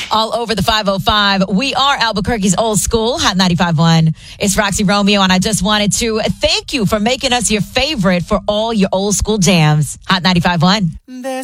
all over the 505. We are Albuquerque's old school, Hot 95.1. It's Roxy Romeo, and I just wanted to thank you for making us your favorite for all your old school jams. Hot 95.1.